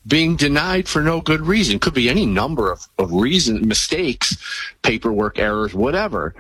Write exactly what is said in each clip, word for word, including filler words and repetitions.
being denied for no good reason. Could be any number of, of reasons, mistakes, paperwork errors, whatever.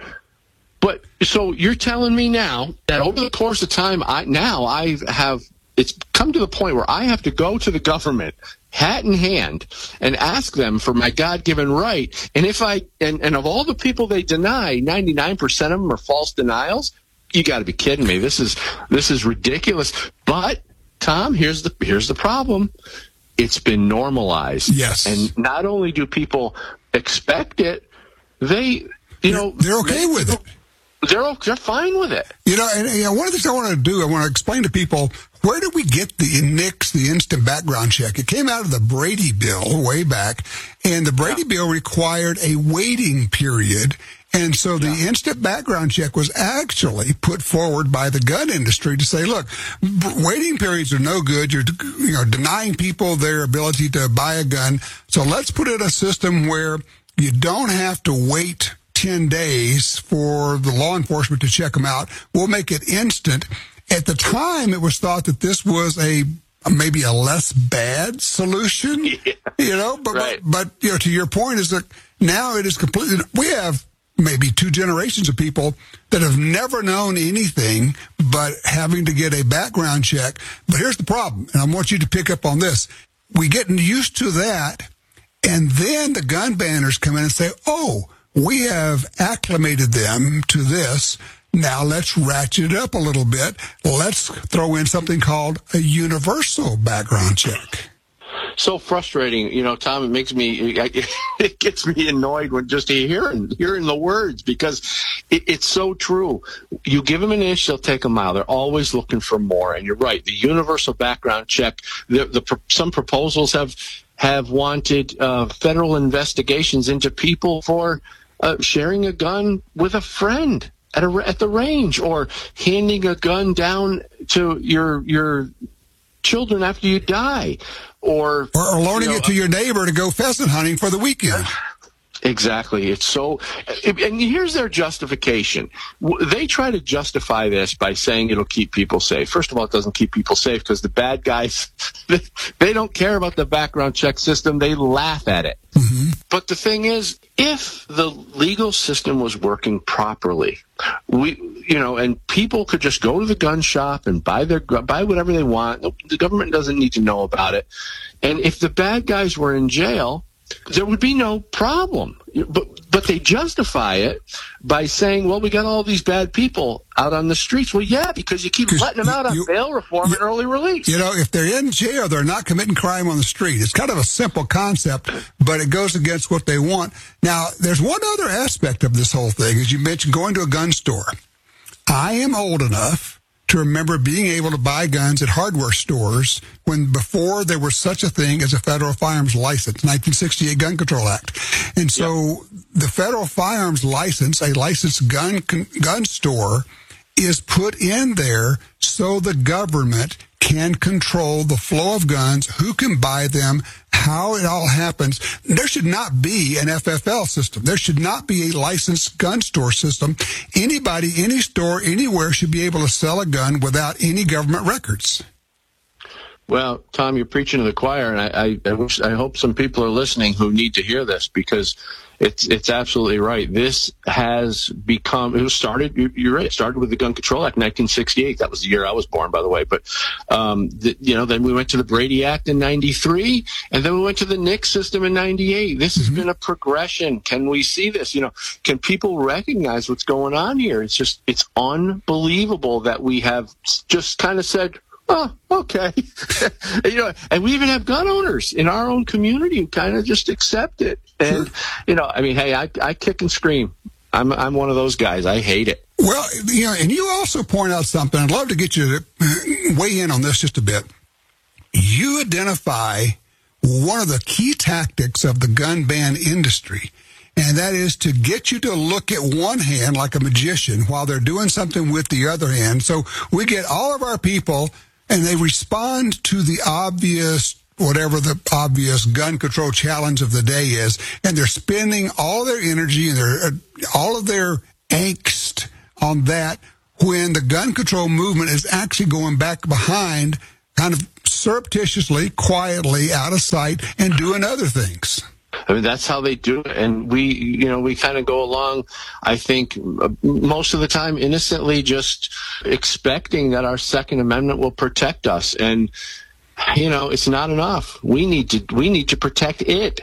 But so you're telling me now that over the course of time, I now I have it's come to the point where I have to go to the government, hat in hand, and ask them for my God-given right. And if I and, and of all the people they deny, ninety-nine percent of them are false denials. You got to be kidding me. This is this is ridiculous. But Tom, here's the here's the problem. It's been normalized. Yes. And not only do people expect it, they you they're, know they're okay they, with it. They're they're fine with it. You know, and you know, one of the things I want to do, I want to explain to people, where did we get the N I C S, the instant background check? It came out of the Brady bill way back, and the Brady yeah. bill required a waiting period. And so the yeah. instant background check was actually put forward by the gun industry to say, look, waiting periods are no good. You're you know denying people their ability to buy a gun. So let's put in a system where you don't have to wait ten days for the law enforcement to check them out. We'll make it instant. At the time, it was thought that this was a maybe a less bad solution, yeah. you know, but, right. but, but, you know, to your point is that now it is completely, we have maybe two generations of people that have never known anything but having to get a background check. But here's the problem, and I want you to pick up on this. We get used to that, and then the gun banners come in and say, oh, we have acclimated them to this. Now let's ratchet it up a little bit. Let's throw in something called a universal background check. So frustrating, you know, Tom. It makes me, it gets me annoyed when just hearing hearing the words, because it, it's so true. You give them an inch, they'll take a mile. They're always looking for more. And you're right. The universal background check. The, the some proposals have have wanted uh, federal investigations into people for uh, sharing a gun with a friend at a at the range, or handing a gun down to your your children after you die, or or, or loaning you know, it to your neighbor to go pheasant hunting for the weekend. Exactly. It's so, and here's their justification. They try to justify this by saying it'll keep people safe. First of all, it doesn't keep people safe because the bad guys, they don't care about the background check system. They laugh at it. Mm-hmm. But the thing is, if the legal system was working properly, we, you know, and people could just go to the gun shop and buy their buy whatever they want. The government doesn't need to know about it. And if the bad guys were in jail, there would be no problem. But but they justify it by saying, well, we got all these bad people out on the streets. Well, yeah, because you keep letting them out on you, bail reform you, and early release. You know, if they're in jail, they're not committing crime on the street. It's kind of a simple concept, but it goes against what they want. Now, there's one other aspect of this whole thing. As you mentioned, going to a gun store. I am old enough to remember being able to buy guns at hardware stores when before there was such a thing as a federal firearms license, nineteen sixty-eight Gun Control Act. And so yep. the federal firearms license, a licensed gun gun store, is put in there so the government can control the flow of guns, who can buy them, how it all happens. There should not be an F F L system. There should not be a licensed gun store system. Anybody, any store, anywhere should be able to sell a gun without any government records. Well, Tom, you're preaching to the choir, and I, I, I wish, I hope some people are listening who need to hear this, because it's it's absolutely right. This has become, it was started, you're right, it started with the Gun Control Act in nineteen sixty-eight. That was the year I was born, by the way. But, um, the, you know, then we went to the Brady Act in ninety-three, and then we went to the N I C S system in ninety-eight. This has mm-hmm. been a progression. Can we see this? You know, can people recognize what's going on here? It's just, it's unbelievable that we have just kind of said, oh, okay. you know, and we even have gun owners in our own community who kind of just accept it. And, sure. you know, I mean, hey, I, I kick and scream. I'm I'm one of those guys. I hate it. Well, you know, and you also point out something. I'd love to get you to weigh in on this just a bit. You identify one of the key tactics of the gun ban industry, and that is to get you to look at one hand like a magician while they're doing something with the other hand. So we get all of our people, and they respond to the obvious, whatever the obvious gun control challenge of the day is, and they're spending all their energy and their all of their angst on that, when the gun control movement is actually going back behind, kind of surreptitiously, quietly, out of sight, and doing other things. I mean, that's how they do it. And we, you know, we kind of go along, I think, most of the time innocently, just expecting that our Second Amendment will protect us. And, you know, it's not enough. We need to, we need to protect it.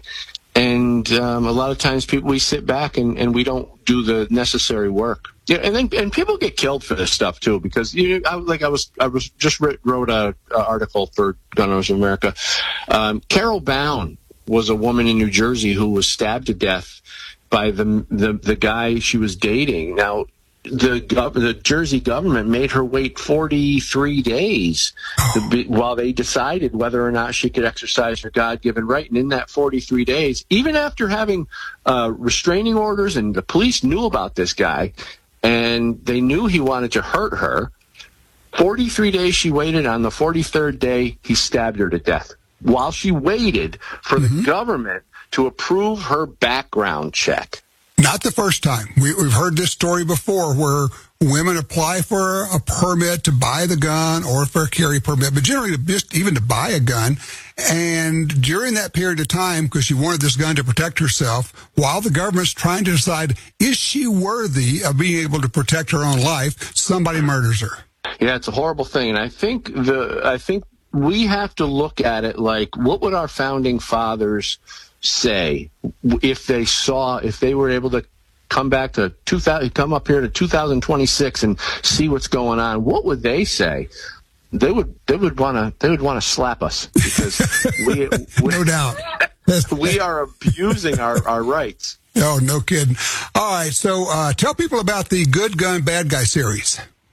And um, a lot of times people, we sit back and, and we don't do the necessary work. Yeah, and then and people get killed for this stuff too, because you know, I, like I was I was just wrote, wrote a, a article for Gun Owners of America. Um, Carol Bound was a woman in New Jersey who was stabbed to death by the the, the guy she was dating. Now, the the Jersey government made her wait forty-three days to be, while they decided whether or not she could exercise her God-given right. And in that forty-three days, even after having uh, restraining orders, and the police knew about this guy, and they knew he wanted to hurt her, forty-three days she waited. On the forty-third day, he stabbed her to death while she waited for mm-hmm. the government to approve her background check. Not the first time. We, we've heard this story before where women apply for a permit to buy the gun or for a carry permit, but generally just even to buy a gun. And during that period of time, because she wanted this gun to protect herself, while the government's trying to decide, is she worthy of being able to protect her own life, somebody murders her. Yeah, it's a horrible thing. And I think the I think we have to look at it like, what would our founding fathers say if they saw, if they were able to come back to two thousand, come up here to two thousand twenty-six and see what's going on? What would they say? They would, they would want to, they would want to slap us, because we, we no doubt, we are abusing our, our rights. Oh, no kidding. All right, so uh, tell people about the Good Gun, Bad Guy series.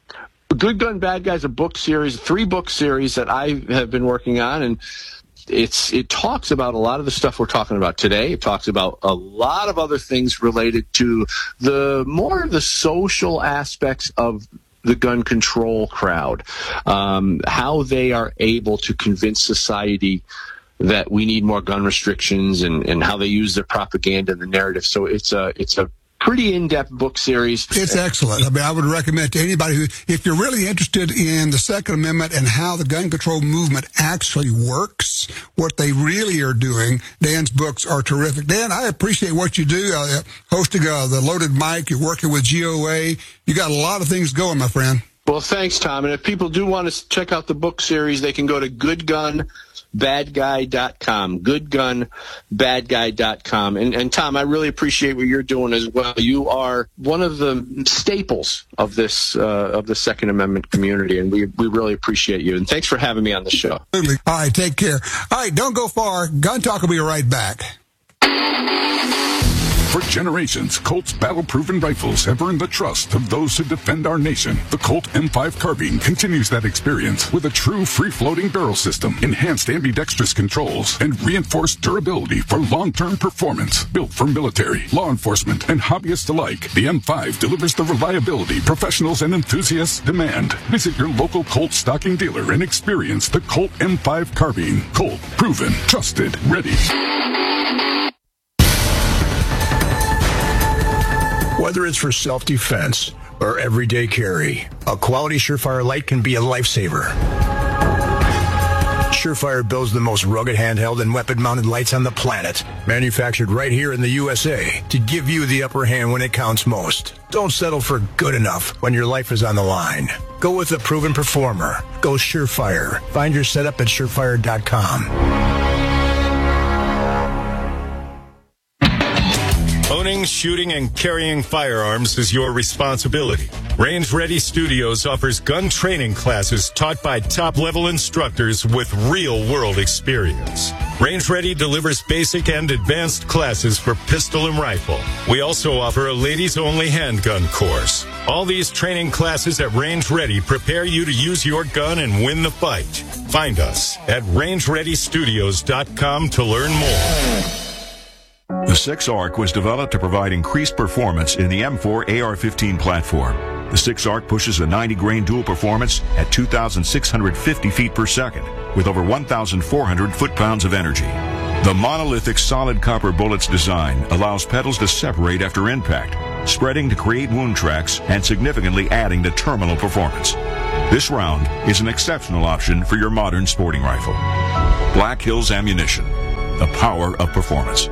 Good Gun, Bad Guy is a book series, three book series that I have been working on, and It's it talks about a lot of the stuff we're talking about today. It talks about a lot of other things related to the more of the social aspects of the gun control crowd, um, how they are able to convince society that we need more gun restrictions, and, and how they use their propaganda and the narrative. So it's a it's a pretty in-depth book series. It's excellent. I mean, I would recommend to anybody who, if you're really interested in the Second Amendment and how the gun control movement actually works, what they really are doing, Dan's books are terrific. Dan, I appreciate what you do, uh, hosting uh, the Loaded Mic. You're working with G O A. You got a lot of things going, my friend. Well, thanks, Tom. And if people do want to check out the book series, they can go to good gun bad guy dot com, good gun bad guy dot com. And, and Tom, I really appreciate what you're doing as well. You are one of the staples of this uh, of the Second Amendment community, and we, we really appreciate you. And thanks for having me on the show. Absolutely. All right, take care. All right, don't go far. Gun Talk will be right back. For generations, Colt's battle-proven rifles have earned the trust of those who defend our nation. The Colt M five carbine continues that experience with a true free-floating barrel system, enhanced ambidextrous controls, and reinforced durability for long-term performance. Built for military, law enforcement, and hobbyists alike, the M five delivers the reliability professionals and enthusiasts demand. Visit your local Colt stocking dealer and experience the Colt M five carbine. Colt, proven, trusted, ready. Whether it's for self-defense or everyday carry, a quality Surefire light can be a lifesaver. Surefire builds the most rugged handheld and weapon-mounted lights on the planet, manufactured right here in the U S A to give you the upper hand when it counts most. Don't settle for good enough when your life is on the line. Go with a proven performer. Go Surefire. Find your setup at surefire dot com. Owning, shooting, and carrying firearms is your responsibility. Range Ready Studios offers gun training classes taught by top-level instructors with real-world experience. Range Ready delivers basic and advanced classes for pistol and rifle. We also offer a ladies-only handgun course. All these training classes at Range Ready prepare you to use your gun and win the fight. Find us at range ready studios dot com to learn more. The six ARC was developed to provide increased performance in the M four A R fifteen platform. The six ARC pushes a ninety grain dual performance at two thousand six hundred fifty feet per second with over one thousand four hundred foot-pounds of energy. The monolithic solid copper bullet's design allows petals to separate after impact, spreading to create wound tracks and significantly adding to terminal performance. This round is an exceptional option for your modern sporting rifle. Black Hills Ammunition, the power of performance.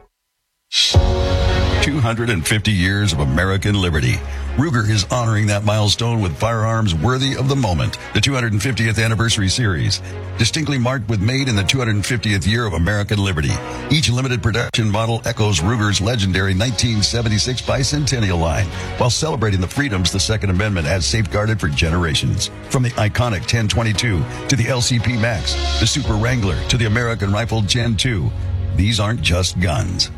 two hundred fifty years of American liberty. Ruger is honoring that milestone with firearms worthy of the moment. The two hundred fiftieth Anniversary Series, distinctly marked with made in the two hundred fiftieth year of American liberty. Each limited production model echoes Ruger's legendary nineteen seventy-six bicentennial line, while celebrating the freedoms the Second Amendment has safeguarded for generations. From the iconic ten twenty-two to the L C P Max, the Super Wrangler to the American Rifle Gen two, these aren't just guns.